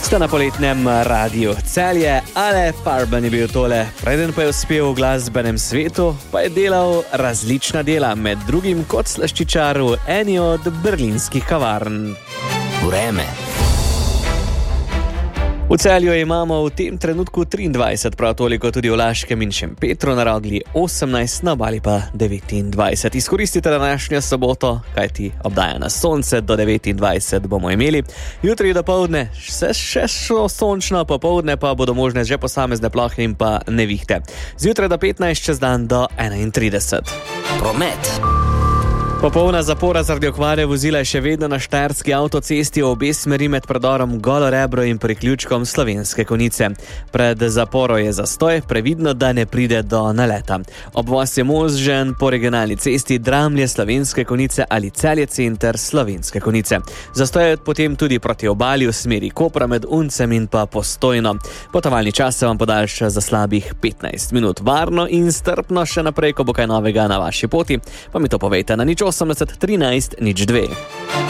Ste na poletnem Radiu Celje, Ale Farben je bil tole, preden pa je uspel v glasbenem svetu, pa je delal različna dela, med drugim kot slaščičar v eni od berlinskih kavarn. Vreme. V Celju imamo v tem trenutku 23, prav toliko tudi v Laškem in Šempetru, na Rogli 18, na Obali pa 29. Izkoristite današnjo soboto, kajti obdaja nas sonce, do 29 bomo imeli. Jutri dopoldne še sončno, popoldne pa bodo možne že posamezne plohe in pa nevihte. Zjutraj do 15, čez dan do 31. Promet. Popolna zapora zaradi okvare vozila je še vedno na štajerski avtocesti v obe smeri med predorom Golo Rebro in priključkom Slovenske Konjice. Pred zaporo je zastoj, previdno, da ne pride do naleta. Obvoz je možen po regionalni cesti Dramlje Slovenske Konjice ali Celje center Slovenske Konjice. Zastoj je potem tudi proti obali v smeri Kopra med Uncem in pa Postojno. Potovalni čas se vam podaljša za slabih 15 minut. Varno in strpno še naprej, ko bo kaj novega na vaši poti, pa mi to povejte na 80 13 02.